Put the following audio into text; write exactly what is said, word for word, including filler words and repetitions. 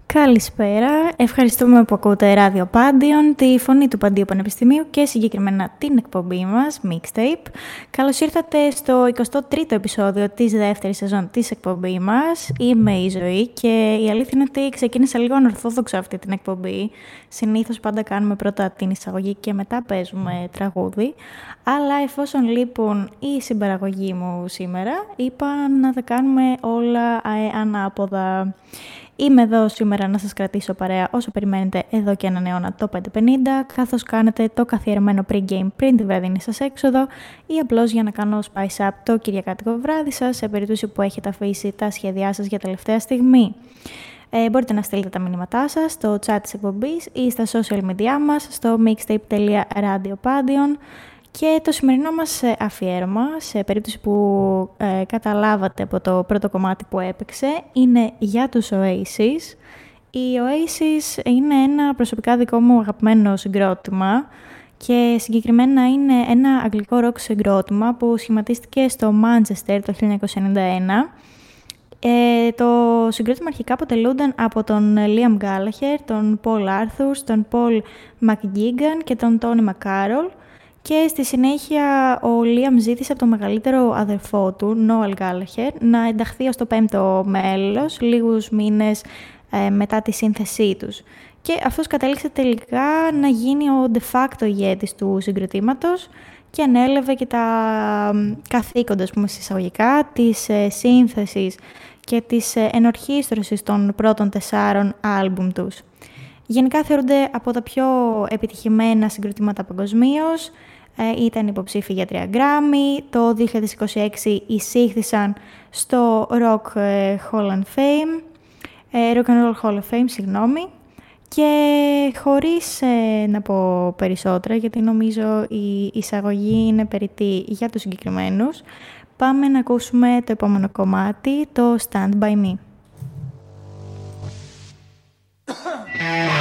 Καλησπέρα. Ευχαριστούμε που ακούτε Ράδιο Πάντιον, τη φωνή του Παντίου Πανεπιστημίου και συγκεκριμένα την εκπομπή μας, Mixtape. Καλώς ήρθατε στο εικοστό τρίτο επεισόδιο της δεύτερης σεζόν της εκπομπής μας. Είμαι η Ζωή και η αλήθεια είναι ότι ξεκίνησα λίγο ανορθόδοξα αυτή την εκπομπή. Συνήθως πάντα κάνουμε πρώτα την εισαγωγή και μετά παίζουμε τραγούδι. Αλλά εφόσον λείπουν η συμπαραγωγή μου σήμερα, είπα να τα κάνουμε όλα ανάποδα. Είμαι εδώ σήμερα να σας κρατήσω παρέα όσο περιμένετε εδώ και έναν αιώνα το πέντε πενήντα, καθώς κάνετε το καθιερωμένο pre-game πριν τη βραδινή σας έξοδο ή απλώς για να κάνω spice up το κυριακάτικο βράδυ σας σε περίπτωση που έχετε αφήσει τα σχέδιά σας για τελευταία στιγμή. Ε, μπορείτε να στείλετε τα μηνύματά σας στο chat της εκπομπής ή στα social media μας στο mixtape τελεία radiopadion. Και το σημερινό μας αφιέρωμα, σε περίπτωση που ε, καταλάβατε από το πρώτο κομμάτι που έπαιξε, είναι για τους Oasis. Οι Oasis είναι ένα προσωπικά δικό μου αγαπημένο συγκρότημα και συγκεκριμένα είναι ένα αγγλικό ροκ συγκρότημα που σχηματίστηκε στο Manchester το χίλια εννιακόσια ενενήντα ένα. Ε, το συγκρότημα αρχικά αποτελούνταν από τον Liam Gallagher, τον Paul Arthurs, τον Paul McGuigan και τον Tony McCarroll. Και στη συνέχεια ο Liam ζήτησε από τον μεγαλύτερο αδερφό του, Noel Gallagher, να ενταχθεί ως το πέμπτο μέλος, λίγους μήνες ε, μετά τη σύνθεσή τους. Και αυτός κατέληξε τελικά να γίνει ο de facto ηγέτης του συγκροτήματος και ανέλαβε και τα καθήκοντα, ας πούμε, εισαγωγικά, της ε, σύνθεσης και της ε, ενορχήστρωσης των πρώτων τεσσάρων άλμπουμ τους. Γενικά θεωρούνται από τα πιο επιτυχημένα συγκροτήματα παγκοσμίως. Ε, ήταν υποψήφιοι για τρία Grammy. Το δύο χιλιάδες είκοσι έξι εισήχθησαν στο Rock Hall of Fame, ε, Rock and Roll Hall of Fame, συγγνώμη. Και χωρίς ε, να πω περισσότερα, γιατί νομίζω η εισαγωγή είναι περιττή για τους συγκεκριμένους, πάμε να ακούσουμε το επόμενο κομμάτι, το Stand By Me.